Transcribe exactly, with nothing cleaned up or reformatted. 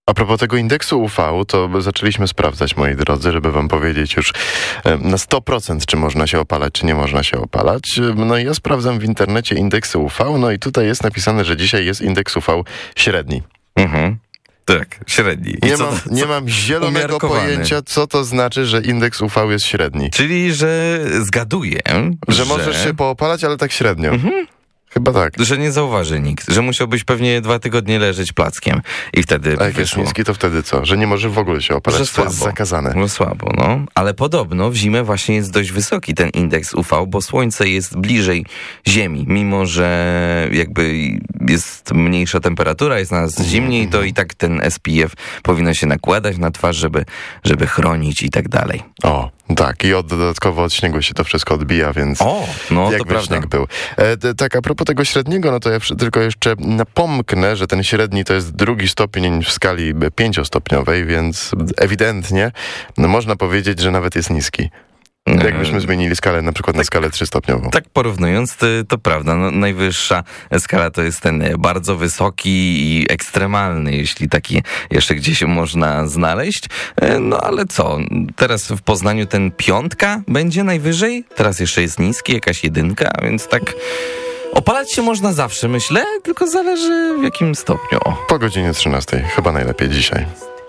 A propos tego indeksu U V, to zaczęliśmy sprawdzać, moi drodzy, żeby wam powiedzieć już na sto procent, czy można się opalać, czy nie można się opalać. No i ja sprawdzam w internecie indeksy U V, no i tutaj jest napisane, że dzisiaj jest indeks U V średni. Mhm. Tak, średni. I nie, co, mam, co, nie mam zielonego pojęcia, co to znaczy, że indeks U V jest średni. Czyli, że zgaduję, że... Że możesz się poopalać, ale tak średnio. Mhm. Chyba tak. Że nie zauważy nikt, że musiałbyś pewnie dwa tygodnie leżeć plackiem i wtedy A jak jest wyszło. niski, to wtedy co? Że nie możesz w ogóle się opalać, Że to jest słabo. zakazane. No słabo, no. Ale podobno w zimę właśnie jest dość wysoki ten indeks U V, bo słońce jest bliżej Ziemi. Mimo że jakby jest mniejsza temperatura, jest nas zimniej, to i tak ten S P F powinno się nakładać na twarz, żeby, żeby chronić i tak dalej. O, tak. I od, dodatkowo od śniegu się to wszystko odbija, więc O, no to jakby prawda. śnieg był. E, t- tak, a propos tego średniego, no to ja przy- tylko jeszcze napomknę, że ten średni to jest drugi stopień w skali pięciostopniowej, więc ewidentnie no, można powiedzieć, że nawet jest niski. Jakbyśmy zmienili skalę na przykład na skalę trzystopniową. Tak porównując, to, to prawda. No, najwyższa skala to jest ten bardzo wysoki i ekstremalny, jeśli taki jeszcze gdzieś można znaleźć. No ale co? Teraz w Poznaniu ten piątka będzie najwyżej, teraz jeszcze jest niski, jakaś jedynka, więc tak opalać się można zawsze, myślę, tylko zależy w jakim stopniu. Po godzinie trzynastej, chyba najlepiej dzisiaj.